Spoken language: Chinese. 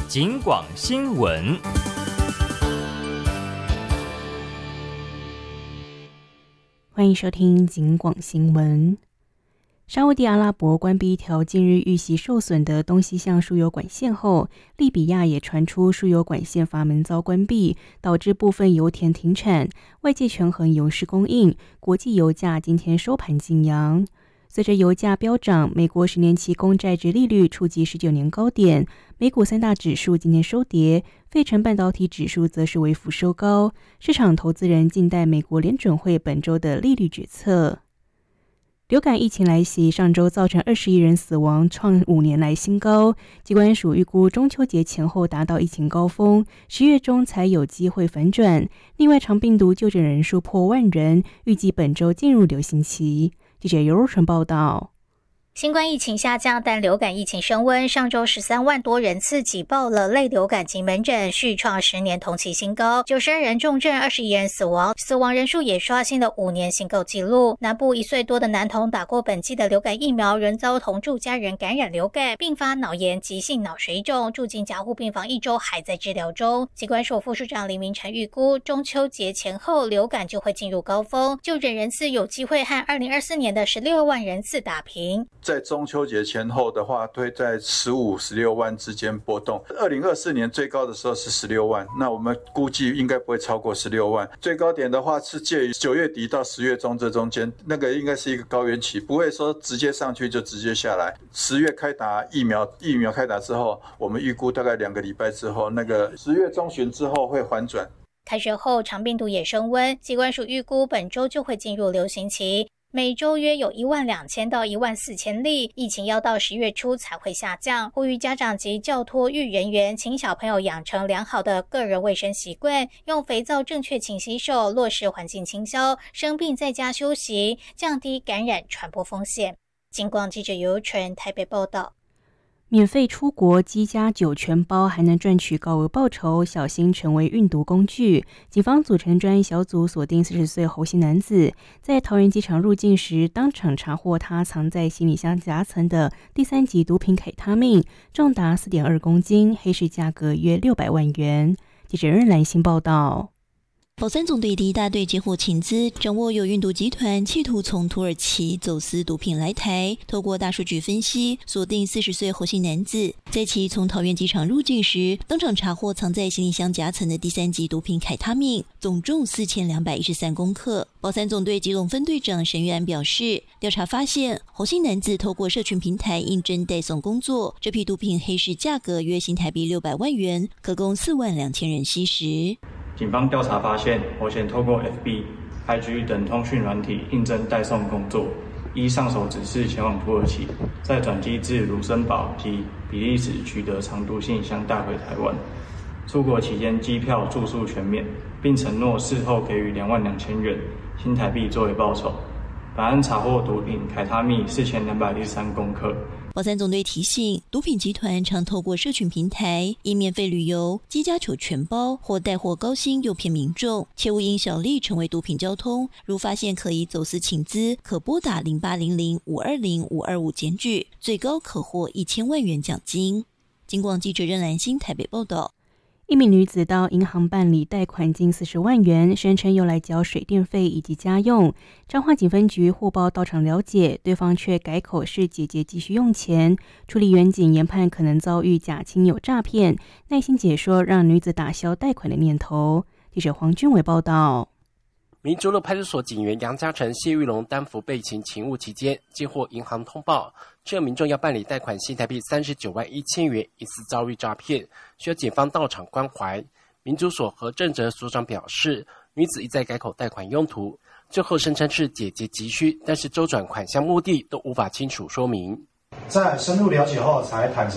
警广新闻。 欢迎收听警广新闻。沙烏地阿拉伯关闭一条近日遇袭受损的东西向输油管线后，利比亚也传出输油管线阀门遭关闭，导致部分油田停产，外界权衡油市供应，国际油价今天收盘劲扬。随着油价飙涨，美国10年期公债殖利率触及19年高点，美股三大指数今天收跌，费城半导体指数则是微幅收高，市场投资人静待美国联准会本周的利率决策。流感疫情来袭，上周造成21人死亡，创5年来新高。疾管署预估中秋节前后达到疫情高峰，10月中才有机会反转。另外，长病毒就诊人数破10000人，预计本周进入流行期。记者尤若纯报道。 新冠疫情下降，但流感疫情升温。上周13万多人次挤爆了类流感及门诊，续创10年同期新高。92人重症，21人死亡，死亡人数也刷新了5年新高纪录。南部1岁多的男童打过本季的流感疫苗，仍遭同住家人感染流感，并发脑炎、急性脑水肿，住进加护病房1周，还在治疗中。疾管署副署长林明成预估，中秋节前后流感就会进入高峰，就诊人次有机会和2024年的16万人次打平。 在中秋节前后的话，会在15、16万之间波动。2024年最高的时候是16万，那我们估计应该不会超过16万。最高点的话是介于9月底到10月中这中间，那个应该是一个高原期，不会说直接上去就直接下来。10月开打疫苗开打之后，我们预估大概2个礼拜之后，那个10月中旬之后会反转。 开学后，长病毒也升温，疾管署预估本周就会进入流行期。每周约有12000到14000例，疫情要到10月初才会下降。呼吁家长及教托育人员，请小朋友养成良好的个人卫生习惯，用肥皂正确勤洗手，落实环境清消，生病在家休息，降低感染传播风险。警广记者尤纯台北报道。 免费出国7+9全包还能赚取高额报酬，小心成为运毒工具。警方组成专案小组锁定40岁侯姓男子，在桃园机场入境时，当场查获他藏在行李箱夹层的第3级毒品凯他命，重达4.2公斤，黑市价格约600万元。记者任兰欣报道。 保三总队第1大队接获情资，掌握有运毒集团企图从土耳其走私毒品来台，透过大数据分析，锁定40岁侯姓男子，在其从桃园机场入境时，当场查获藏在行李箱夹层的第3级毒品凯他命，总重4213公克。保三总队基隆分队长沈玉安表示，调查发现，侯姓男子透过社群平台应征代送工作，这批毒品黑市价格约新台币600万元，可供42000人吸食。 警方调查发现，侯嫌透过 FB、IG 等通讯软体应征代送工作，依上手指示前往土耳其，再转机至卢森堡及比利时取得长途信箱带回台湾。出国期间机票住宿全免，并承诺事后给予22000元新台币作为报酬。本案查获毒品凯他命4213公克。 保三总队提醒，毒品集团常透过社群平台，以免费旅游、7+9全包或带货高薪诱骗民众，切勿因小利成为毒品交通。如发现可疑走私请资，可拨打0800-520-525检举，最高可获1000万元奖金。警广记者任兰欣台北报道。 一名女子到银行办理贷款近40万元，声称用来缴水电费以及家用。彰化警分局获报到场了解，对方却改口是姐姐继续用钱。处理员警研判可能遭遇假亲友诈骗，耐心解说让女子打消贷款的念头。记者黄君伟报道。 民族路派出所警员杨嘉诚、谢玉龙担负备勤勤务期间，接获银行通报，这有民众要办理贷款新台币39万1000元，疑似遭遇诈骗，需要警方到场关怀。民族所何正哲所长表示，女子一再改口贷款用途，最后声称是姐姐急需，但是周转款项目的都无法清楚说明。 在深入了解后，才坦诚